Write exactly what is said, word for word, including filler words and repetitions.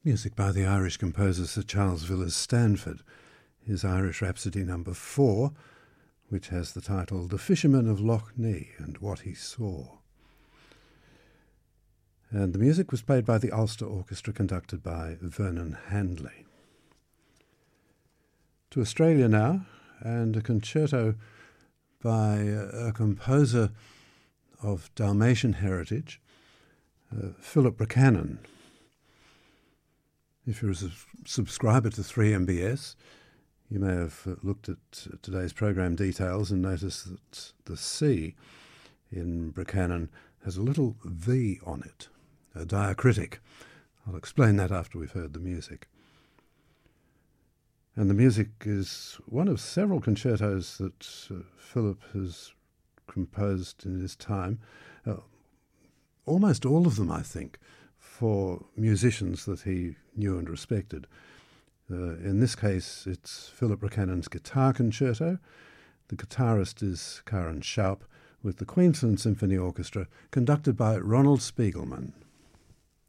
Music by the Irish composer Sir Charles Villiers Stanford, his Irish Rhapsody number four, which has the title The Fisherman of Loch Nee and What He Saw. And the music was played by the Ulster Orchestra, conducted by Vernon Handley. To Australia now, and a concerto by a composer of Dalmatian heritage, uh, Philip Buchanan. If you're a subscriber to three M B S, you may have looked at today's program details and noticed that the C in Buchanan has a little V on it, a diacritic. I'll explain that after we've heard the music. And the music is one of several concertos that uh, Philip has composed in his time, uh, almost all of them, I think, for musicians that he knew and respected. Uh, in this case, it's Philip Buchanan's Guitar Concerto. The guitarist is Karen Sharp, with the Queensland Symphony Orchestra, conducted by Ronald Spiegelman.